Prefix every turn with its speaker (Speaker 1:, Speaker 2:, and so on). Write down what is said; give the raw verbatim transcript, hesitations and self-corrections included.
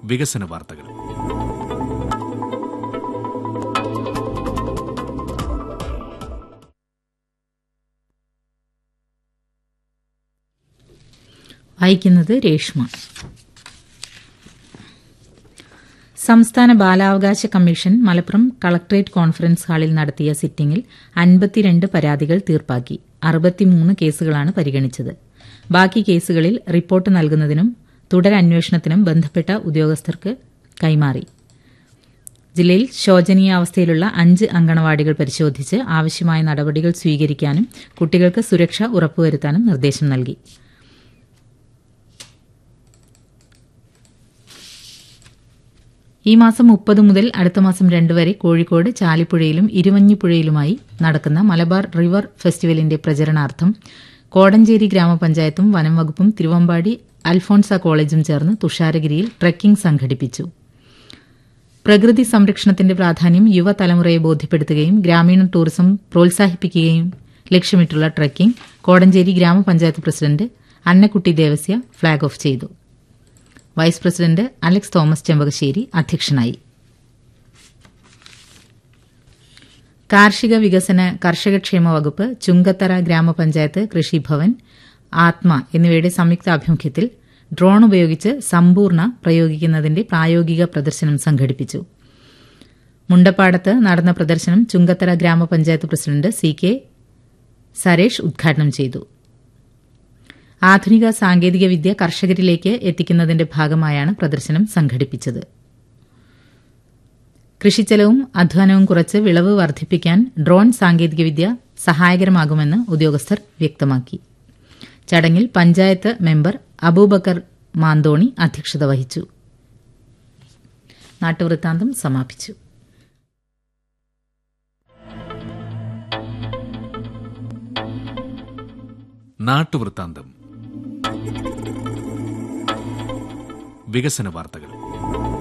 Speaker 1: വികസന വാർത്തകൾ.
Speaker 2: വായിക്കുന്നത് രേഷ്മ. സംസ്ഥാന ബാലാവകാശ കമ്മീഷൻ മലപ്പുറം കളക്ടറേറ്റ് കോൺഫറൻസ് ഹാളിൽ നടത്തിയ സിറ്റിംഗിൽ അൻപത്തിരണ്ട് പരാതികൾ തീർപ്പാക്കി. അറുപത്തിമൂന്ന് കേസുകളാണ് പരിഗണിച്ചത്. ബാക്കി കേസുകളിൽ റിപ്പോർട്ട് നൽകുന്നതിനും തുടരന്വേഷണത്തിനും ബന്ധപ്പെട്ട ഉദ്യോഗസ്ഥർക്ക് കൈമാറി. ജില്ലയിൽ ശോചനീയാവസ്ഥയിലുള്ള അഞ്ച് അങ്കണവാടികൾ പരിശോധിച്ച് ആവശ്യമായ നടപടികൾ സ്വീകരിക്കാനും കുട്ടികൾക്ക് സുരക്ഷ ഉറപ്പുവരുത്താനും നിർദ്ദേശം നൽകി. ഈ മാസം മുപ്പത് മുതൽ അടുത്ത മാസം രണ്ട് വരെ കോഴിക്കോട് ചാലിപ്പുഴയിലും ഇരുവഞ്ഞിപ്പുഴയിലുമായി നടക്കുന്ന മലബാർ റിവർ ഫെസ്റ്റിവലിന്റെ പ്രചരണാർത്ഥം കോടഞ്ചേരി ഗ്രാമപഞ്ചായത്തും വനം വകുപ്പും തിരുവമ്പാടി അൽഫോൺസ കോളേജും ചേർന്ന് തുഷാരഗിരിയിൽ ട്രെക്കിംഗ് സംഘടിപ്പിച്ചു. പ്രകൃതി സംരക്ഷണത്തിന്റെ പ്രാധാന്യം യുവതലമുറയെ ബോധ്യപ്പെടുത്തുകയും ഗ്രാമീണ ടൂറിസം പ്രോത്സാഹിപ്പിക്കുകയും ലക്ഷ്യമിട്ടുള്ള ട്രെക്കിംഗ് കോടഞ്ചേരി ഗ്രാമപഞ്ചായത്ത് president Annakutty Devasya flag off ചെയ്തു. Vice president Alex Thomas Chempakassery അധ്യക്ഷനായി. കാർഷിക വികസന കർഷകക്ഷേമ വകുപ്പ്, ചുങ്കത്തറ ഗ്രാമപഞ്ചായത്ത് കൃഷിഭവൻ, ആത്മ എന്നിവയുടെ സംയുക്താഭിമുഖ്യത്തിൽ ഡ്രോൺ ഉപയോഗിച്ച് സമ്പൂർണ്ണ പ്രയോഗിക്കുന്നതിന്റെ പ്രായോഗിക പ്രദർശനം സംഘടിപ്പിച്ചു. മുണ്ടപ്പാടത്ത് നടന്ന പ്രദർശനം ചുങ്കത്തറ ഗ്രാമപഞ്ചായത്ത് പ്രസിഡന്റ് സി കെ സരേഷ് ഉദ്ഘാടനം ചെയ്തു. ആധുനിക സാങ്കേതിക വിദ്യ കർഷകരിലേക്ക് എത്തിക്കുന്നതിന്റെ ഭാഗമായാണ് പ്രദർശനം സംഘടിപ്പിച്ചത്. കൃഷിച്ചെലവും അധ്വാനവും കുറച്ച് വിളവ് വർദ്ധിപ്പിക്കാൻ ഡ്രോൺ സാങ്കേതികവിദ്യ സഹായകരമാകുമെന്ന് ഉദ്യോഗസ്ഥർ വ്യക്തമാക്കി. ചടങ്ങിൽ പഞ്ചായത്ത് മെമ്പർ അബൂബക്കർ മാന്തോണി അധ്യക്ഷത വഹിച്ചു. നാട്ടുവൃത്താന്തം സമാപിച്ചു.
Speaker 1: നാട്ടുവൃത്താന്തം. വികസന വാർത്തകൾ.